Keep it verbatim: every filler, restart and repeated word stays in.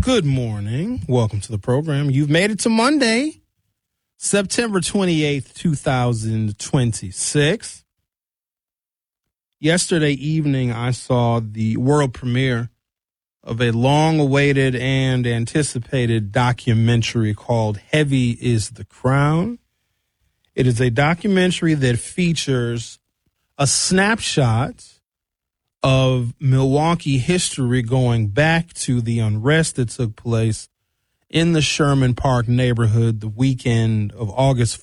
Good morning. Welcome to the program. You've made it to Monday, September twenty-eighth, twenty twenty-six. Yesterday evening, I saw the world premiere of a long-awaited and anticipated documentary called Heavy is the Crown. It is a documentary that features a snapshot of Milwaukee history going back to the unrest that took place in the Sherman Park neighborhood the weekend of August